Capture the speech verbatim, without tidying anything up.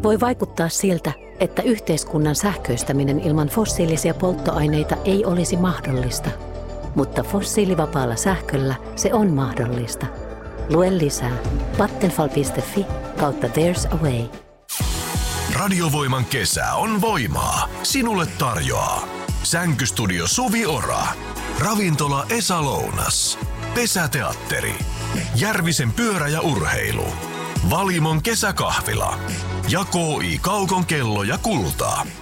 Voi vaikuttaa siltä, että yhteiskunnan sähköistäminen ilman fossiilisia polttoaineita ei olisi mahdollista. Mutta fossiilivapaalla sähköllä se on mahdollista. Lue lisää vattenfall piste fi kautta there's a way. Radiovoiman kesä on voimaa. Sinulle tarjoaa Sänkystudio Suvi Ora, Ravintola Esa Lounas, Pesäteatteri, Järvisen pyörä ja urheilu, Valimon kesäkahvila ja K I Kaukon kello ja kultaa.